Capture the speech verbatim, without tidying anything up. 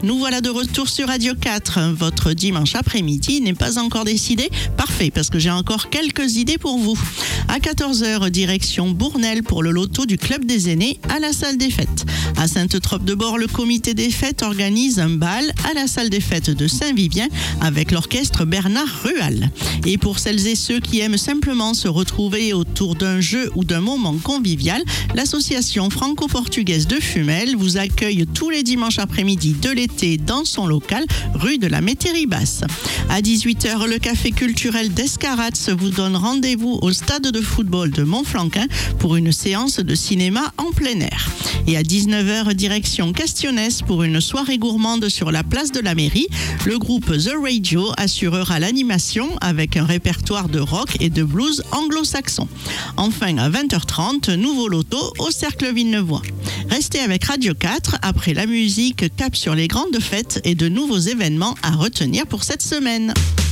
Nous voilà de retour sur Radio quatre. Votre dimanche après-midi n'est pas encore décidé? Parfait, parce que j'ai encore quelques idées pour vous. À quatorze heures, direction Bournel pour le loto du Club des Aînés à la salle des fêtes. À Sainte-Trope-de-Bord, le comité des fêtes organise un bal à la salle des fêtes de Saint-Vivien avec l'orchestre Bernard Rual. Et pour celles et ceux qui aiment simplement se retrouver autour d'un jeu ou d'un moment convivial, l'association franco-portugaise de Fumel vous accueille tous les dimanches après-midi de l'été dans son local, rue de la Métairie-Basse. À dix-huit heures, le café culturel d'Escarats vous donne rendez-vous au stade de football de Montflanquin pour une séance de cinéma en plein air. Et à dix-neuf heures, direction Castionnès pour une soirée gourmande sur la place de la mairie. Le groupe The Radio assurera l'animation avec un répertoire de rock et de blues anglo-saxon. Enfin, à vingt heures trente, nouveau loto au Cercle Villeneuvois. Restez avec Radio quatre. Après la musique, cap sur les grandes fêtes et de nouveaux événements à retenir pour cette semaine.